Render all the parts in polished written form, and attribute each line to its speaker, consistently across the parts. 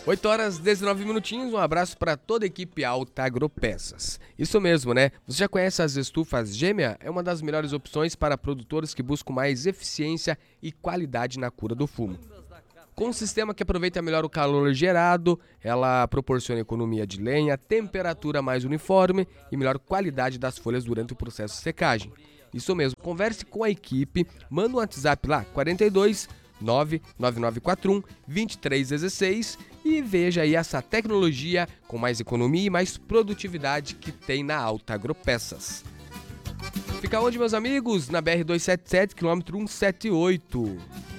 Speaker 1: 8 horas 19 minutinhos, um abraço para toda a equipe Alta Agropeças. Isso mesmo, né? Você já conhece as estufas Gêmea? É uma das melhores opções para produtores que buscam mais eficiência e qualidade na cura do fumo. Com um sistema que aproveita melhor o calor gerado, ela proporciona economia de lenha, temperatura mais uniforme e melhor qualidade das folhas durante o processo de secagem. Isso mesmo, converse com a equipe, manda um WhatsApp lá, 42 99941 2316 e veja aí essa tecnologia com mais economia e mais produtividade que tem na Alta Agropeças. Fica onde, meus amigos? Na BR-277, quilômetro 178.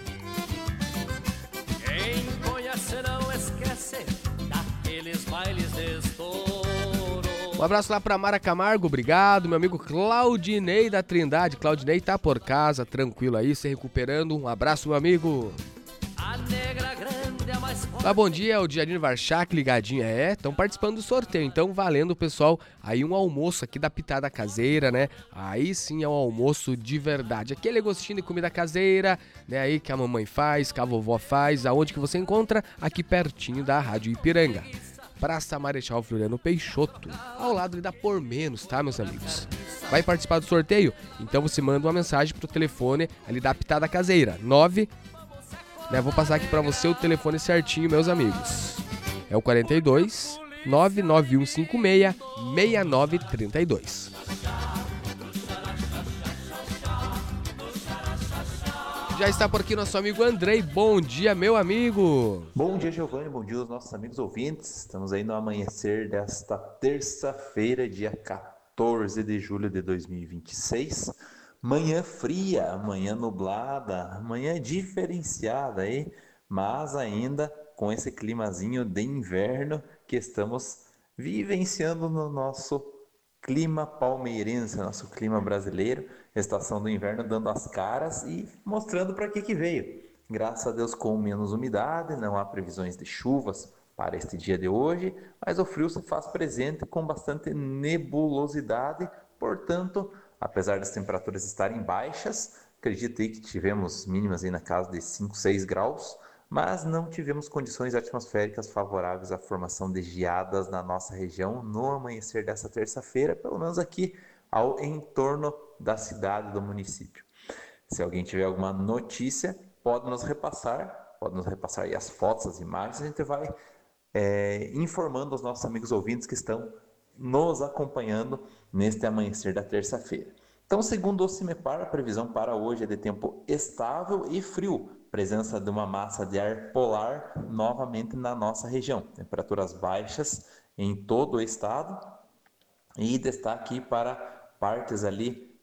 Speaker 2: Quem conhece não esquece daqueles bailes de estouro.
Speaker 1: Um abraço lá pra Mara Camargo, obrigado. Meu amigo Claudinei da Trindade. Claudinei tá por casa, tranquilo aí, se recuperando. Um abraço, meu amigo.
Speaker 2: A negra grande é mais forte.
Speaker 1: Bom dia, o Diadino Varchak ligadinha. Estão participando do sorteio, então valendo, pessoal, aí um almoço aqui da Pitada Caseira, né? Aí sim é um almoço de verdade. Aquele gostinho de comida caseira, né? Aí que a mamãe faz, que a vovó faz, aonde que você encontra? Aqui pertinho da Rádio Ipiranga. Praça Marechal Floriano Peixoto, ao lado da Por Menos, tá, meus amigos? Vai participar do sorteio? Então você manda uma mensagem pro telefone ali da Pitada Caseira, 9... Né, vou passar aqui pra você o telefone certinho, meus amigos. É o 42 99156 6932. Já está por aqui nosso amigo Andrei. Bom dia, meu amigo.
Speaker 3: Bom dia, Giovanni. Bom dia aos nossos amigos ouvintes. Estamos aí no amanhecer desta terça-feira, dia 14 de julho de 2026. Manhã fria, manhã nublada, manhã diferenciada aí, mas ainda com esse climazinho de inverno que estamos vivenciando no nosso clima palmeirense, nosso clima brasileiro, estação do inverno dando as caras e mostrando para que veio. Graças a Deus com menos umidade, não há previsões de chuvas para este dia de hoje, mas o frio se faz presente com bastante nebulosidade, portanto, apesar das temperaturas estarem baixas, acredito aí que tivemos mínimas aí na casa de 5, 6 graus, mas não tivemos condições atmosféricas favoráveis à formação de geadas na nossa região no amanhecer dessa terça-feira, pelo menos aqui ao entorno da cidade do município. Se alguém tiver alguma notícia, pode nos repassar aí as fotos, as imagens, a gente vai informando os nossos amigos ouvintes que estão nos acompanhando neste amanhecer da terça-feira. Então, segundo o CIMEPAR, a previsão para hoje é de tempo estável e frio, presença de uma massa de ar polar novamente na nossa região. Temperaturas baixas em todo o estado e destaque para partes ali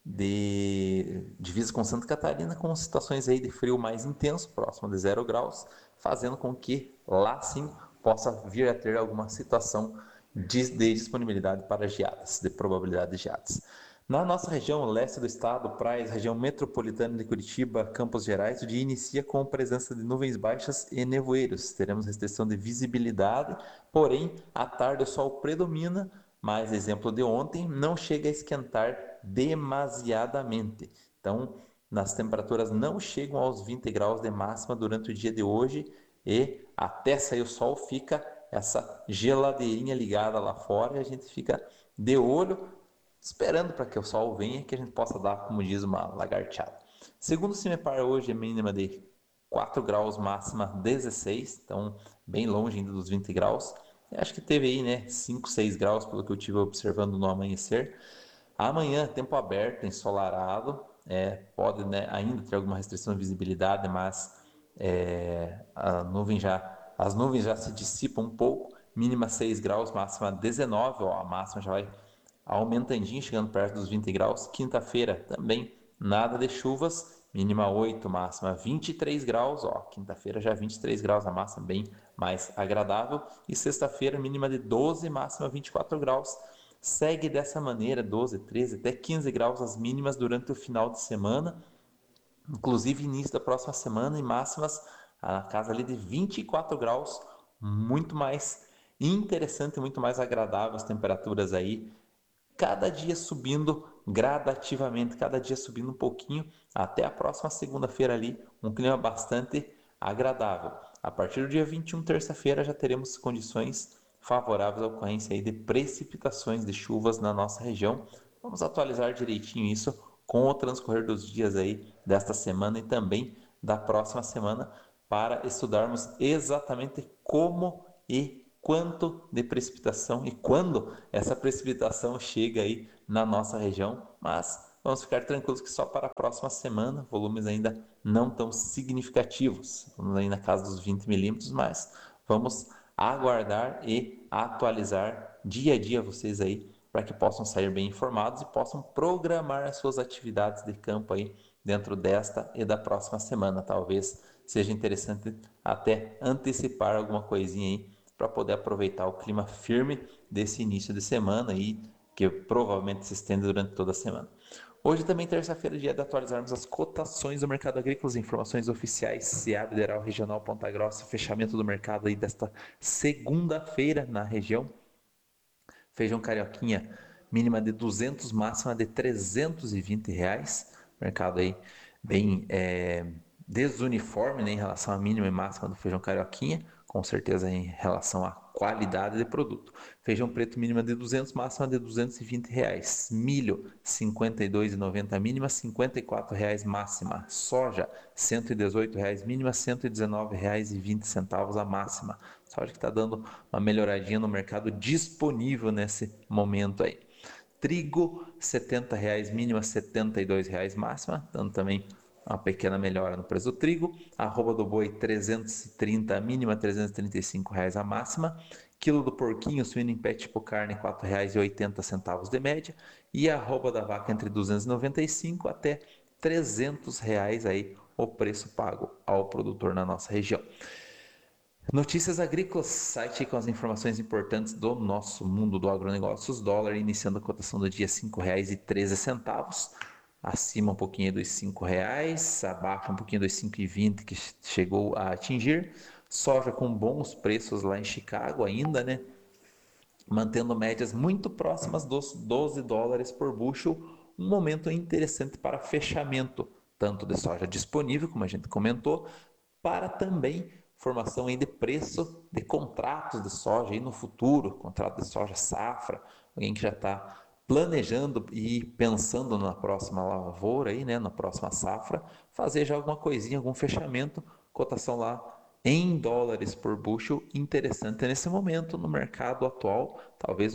Speaker 3: de divisa com Santa Catarina, com situações aí de frio mais intenso, próximo de 0 graus, fazendo com que lá sim possa vir a ter alguma situação de disponibilidade para geadas, de probabilidade de geadas. Na nossa região leste do estado, praias, região metropolitana de Curitiba, Campos Gerais, o dia inicia com presença de nuvens baixas e nevoeiros. Teremos restrição de visibilidade, porém, à tarde o sol predomina, mas exemplo de ontem, não chega a esquentar demasiadamente. Então, as temperaturas não chegam aos 20 graus de máxima durante o dia de hoje e até sair o sol fica essa geladeirinha ligada lá fora e a gente fica de olho esperando para que o sol venha que a gente possa dar, como diz, uma lagarteada. Segundo o CIMEPAR, hoje é mínima de 4 graus, máxima 16, então bem longe ainda dos 20 graus. Eu acho que teve aí, né, 5, 6 graus, pelo que eu estive observando no amanhecer. Amanhã, tempo aberto, ensolarado, pode, né, ainda ter alguma restrição de visibilidade, mas as nuvens já se dissipam um pouco, mínima 6 graus, máxima 19, a máxima já vai aumentandinho, chegando perto dos 20 graus. Quinta-feira também nada de chuvas, mínima 8, máxima 23 graus, quinta-feira já 23 graus, a máxima bem mais agradável. E sexta-feira mínima de 12, máxima 24 graus. Segue dessa maneira, 12, 13, até 15 graus as mínimas durante o final de semana, inclusive início da próxima semana, e máximas na casa ali de 24 graus, muito mais interessante, muito mais agradável as temperaturas aí, cada dia subindo gradativamente, cada dia subindo um pouquinho, até a próxima segunda-feira ali, um clima bastante agradável. A partir do dia 21, terça-feira, já teremos condições favoráveis à ocorrência aí de precipitações de chuvas na nossa região. Vamos atualizar direitinho isso com o transcorrer dos dias aí desta semana e também da próxima semana, para estudarmos exatamente como e quanto de precipitação e quando essa precipitação chega aí na nossa região, mas vamos ficar tranquilos que só para a próxima semana, volumes ainda não tão significativos, vamos aí na casa dos 20 milímetros, mas vamos aguardar e atualizar dia a dia vocês aí, para que possam sair bem informados e possam programar as suas atividades de campo aí dentro desta e da próxima semana. Talvez seja interessante até antecipar alguma coisinha aí para poder aproveitar o clima firme desse início de semana aí, que provavelmente se estende durante toda a semana. Hoje também, terça-feira, dia de atualizarmos as cotações do mercado agrícola, as informações oficiais, CA, Federal, Regional, Ponta Grossa, fechamento do mercado aí desta segunda-feira na região. Feijão carioquinha, mínima de 200, máxima de R$320. Mercado aí bem desuniforme, né, em relação à mínima e máxima do feijão carioquinha, com certeza em relação à qualidade de produto. Feijão preto, mínima de 200, máxima de R$220. Milho, R$ 52,90 mínima, R$ 54,00 máxima. Soja, R$ 118,00 mínima, R$ 119,20 a máxima. Soja que está dando uma melhoradinha no mercado disponível nesse momento aí. Trigo, R$ 70,00 mínima, R$ 72,00 máxima, dando também uma pequena melhora no preço do trigo. Arroba do boi, 330 a mínima, R$ 335,00 a máxima. Quilo do porquinho, suíno em pé tipo carne, R$ 4,80 de média. E a arroba da vaca entre 295 até R$300 aí o preço pago ao produtor na nossa região. Notícias agrícolas, site com as informações importantes do nosso mundo do agronegócios. Dólar iniciando a cotação do dia R$ 5,13, acima um pouquinho dos R$ 5,00, abaixo um pouquinho dos 5,20 que chegou a atingir. Soja com bons preços lá em Chicago ainda, né? Mantendo médias muito próximas dos $12 por bushel, um momento interessante para fechamento, tanto de soja disponível, como a gente comentou, para também formação aí de preço de contratos de soja aí no futuro, contrato de soja safra, alguém que já está planejando e pensando na próxima lavoura aí, né, na próxima safra, fazer já alguma coisinha, algum fechamento, cotação lá em dólares por bushel, interessante nesse momento no mercado atual, talvez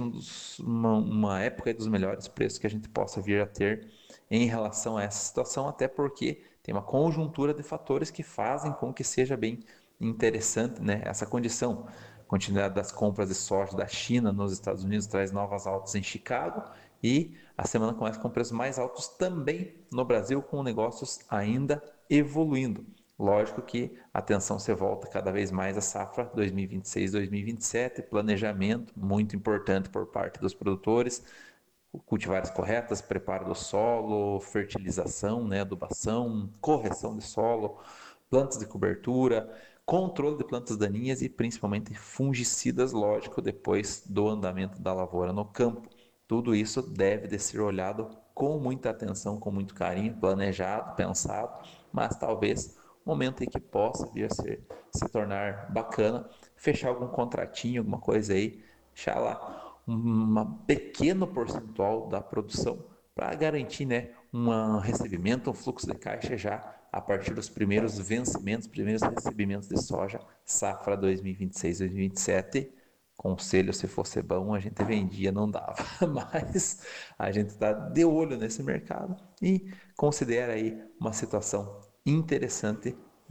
Speaker 3: uma época dos melhores preços que a gente possa vir a ter em relação a essa situação, até porque tem uma conjuntura de fatores que fazem com que seja bem interessante, né, essa condição. A continuidade das compras de soja da China nos Estados Unidos traz novas altas em Chicago e a semana começa com preços mais altos também no Brasil, com negócios ainda evoluindo. Lógico que a atenção se volta cada vez mais à safra 2026-2027, planejamento muito importante por parte dos produtores, cultivares corretas, preparo do solo, fertilização, né, adubação, correção de solo, plantas de cobertura, controle de plantas daninhas e principalmente fungicidas, lógico, depois do andamento da lavoura no campo. Tudo isso deve de ser olhado com muita atenção, com muito carinho, planejado, pensado, mas talvez momento em que possa vir a se tornar bacana, fechar algum contratinho, alguma coisa aí, deixar lá um pequeno percentual da produção para garantir, né, um recebimento, um fluxo de caixa já a partir dos primeiros vencimentos, primeiros recebimentos de soja, safra 2026-2027. Conselho, se fosse bom, a gente vendia, não dava, mas a gente está de olho nesse mercado e considera aí uma situação interessante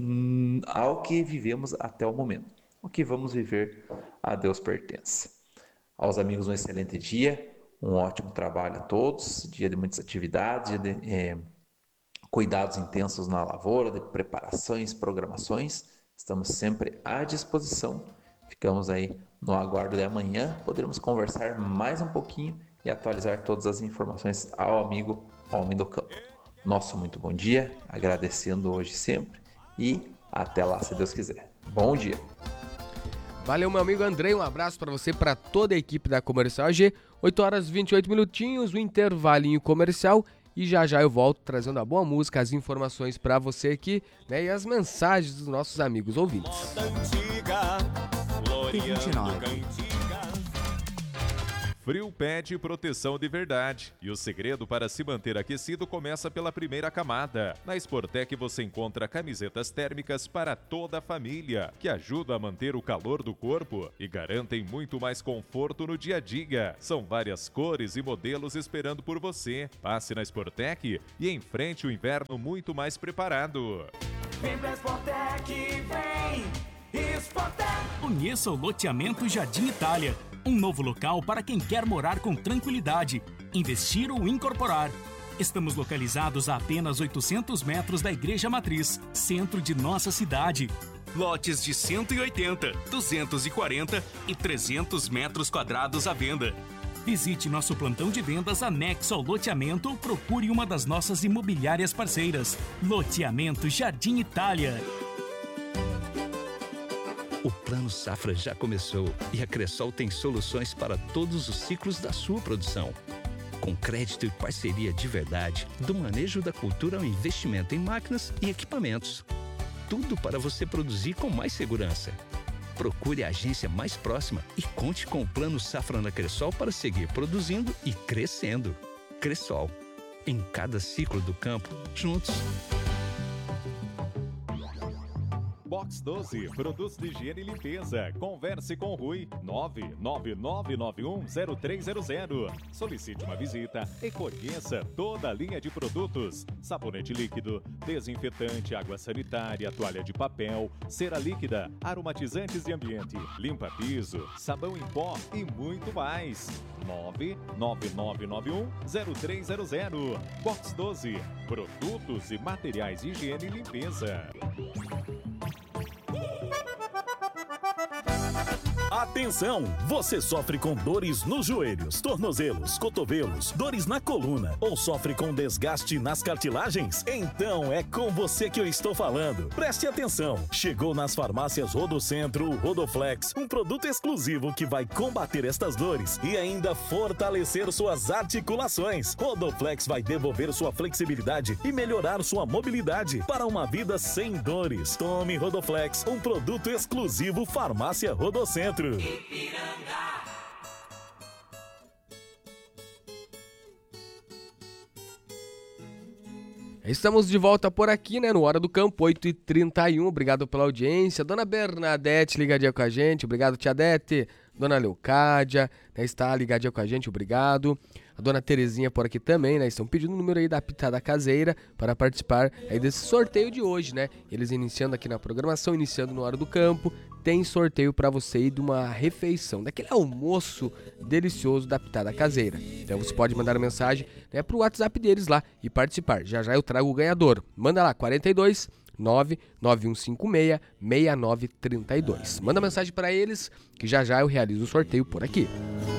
Speaker 3: ao que vivemos até o momento. O que vamos viver, a Deus pertence. Aos amigos, um excelente dia, um ótimo trabalho a todos, dia de muitas atividades, dia de cuidados intensos na lavoura, de preparações, programações. Estamos sempre à disposição. Ficamos aí no aguardo de amanhã. Poderemos conversar mais um pouquinho e atualizar todas as informações ao amigo Homem do Campo. Nosso muito bom dia, agradecendo hoje sempre e até lá, se Deus quiser. Bom dia.
Speaker 1: Valeu, meu amigo Andrei, um abraço para você, para toda a equipe da Comercial AG. 8 horas e 28 minutinhos, o intervalinho comercial e já já eu volto trazendo a boa música, as informações para você aqui, né, e as mensagens dos nossos amigos ouvintes.
Speaker 4: Frio pede proteção de verdade e o segredo para se manter aquecido começa pela primeira camada. Na Sportec você encontra camisetas térmicas para toda a família, que ajudam a manter o calor do corpo e garantem muito mais conforto no dia a dia. São várias cores e modelos esperando por você. Passe na Sportec e enfrente o inverno muito mais preparado.
Speaker 5: Vem pra Sportec, vem! Sportec!
Speaker 6: Conheça o loteamento Jardim Itália. Um novo local para quem quer morar com tranquilidade, investir ou incorporar. Estamos localizados a apenas 800 metros da Igreja Matriz, centro de nossa cidade. Lotes de 180, 240 e 300 metros quadrados à venda. Visite nosso plantão de vendas anexo ao loteamento ou procure uma das nossas imobiliárias parceiras. Loteamento Jardim Itália.
Speaker 7: O Plano Safra já começou e a Cressol tem soluções para todos os ciclos da sua produção. Com crédito e parceria de verdade, do manejo da cultura ao investimento em máquinas e equipamentos. Tudo para você produzir com mais segurança. Procure a agência mais próxima e conte com o Plano Safra na Cressol para seguir produzindo e crescendo. Cressol, em cada ciclo do campo, juntos.
Speaker 4: Box 12, produtos de higiene e limpeza. Converse com o Rui, 999910300. Solicite uma visita e conheça toda a linha de produtos. Sabonete líquido, desinfetante, água sanitária, toalha de papel, cera líquida, aromatizantes de ambiente, limpa-piso, sabão em pó e muito mais. 999910300. Box 12, produtos e materiais de higiene e limpeza.
Speaker 8: Atenção! Você sofre com dores nos joelhos, tornozelos, cotovelos, dores na coluna ou sofre com desgaste nas cartilagens? Então é com você que eu estou falando. Preste atenção! Chegou nas farmácias Rodocentro o Rodoflex, um produto exclusivo que vai combater estas dores e ainda fortalecer suas articulações. Rodoflex vai devolver sua flexibilidade e melhorar sua mobilidade para uma vida sem dores. Tome Rodoflex, um produto exclusivo Farmácia Rodocentro.
Speaker 1: Estamos de volta por aqui, né, no Hora do Campo, 8h31. Obrigado pela audiência. Dona Bernadette ligadinha com a gente. Obrigado, tia Dete. Dona Leocádia, né, está ligadinha com a gente. Obrigado. A dona Terezinha por aqui também, né? Estão pedindo o número aí da Pitada Caseira para participar aí desse sorteio de hoje, né? Eles iniciando aqui na programação, iniciando no Hora do Campo. Tem sorteio para você aí de uma refeição, daquele almoço delicioso da Pitada Caseira. Então você pode mandar uma mensagem, né, pro WhatsApp deles lá e participar. Já já eu trago o ganhador. Manda lá, 42 99156 6932. Manda mensagem para eles que já já eu realizo o sorteio por aqui.